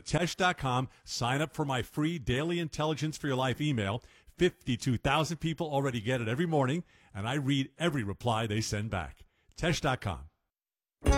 Tesh.com. Sign up for my free Daily Intelligence for Your Life email. 52,000 people already get it every morning, and I read every reply they send back. Tesh.com.